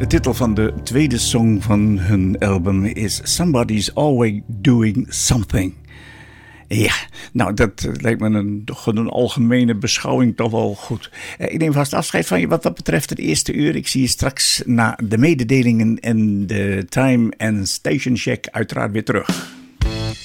De titel van de tweede song van hun album is Somebody's Always Doing Something. Ja, nou dat lijkt me een algemene beschouwing toch wel goed. Ik neem vast afscheid van je wat dat betreft het eerste uur. Ik zie je straks na de mededelingen en de time en station check uiteraard weer terug.